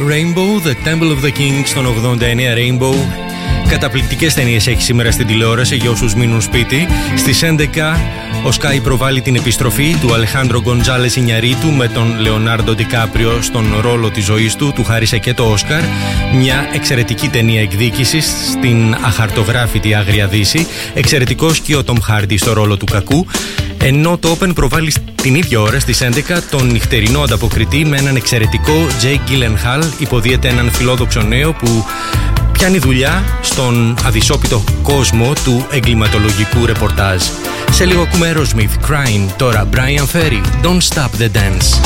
Rainbow, The Temple of the King στον 89. Rainbow. Καταπληκτικές ταινίες έχει σήμερα στην τηλεόραση για όσους μείνουν σπίτι. Στις 11 ο Sky προβάλλει την επιστροφή του Αλεχάνδρο Γκοντζάλες Ινιαρίτου με τον Λεωνάρντο Ντικάπριο στον ρόλο της ζωής του. Του χάρισε και το Όσκαρ. Μια εξαιρετική ταινία εκδίκησης στην αχαρτογράφητη Άγρια Δύση. Εξαιρετικός και ο Τομ Χάρντι στο ρόλο του κακού. Ενώ το Open προβάλλει την ίδια ώρα στις 11 τον νυχτερινό ανταποκριτή με έναν εξαιρετικό Jake Gyllenhaal. Υποδίεται έναν φιλόδοξο νέο που πιάνει δουλειά στον αδυσόπιτο κόσμο του εγκληματολογικού ρεπορτάζ. Σε λίγο ακούμε Aerosmith, Crying, τώρα Brian Ferry, Don't Stop the Dance.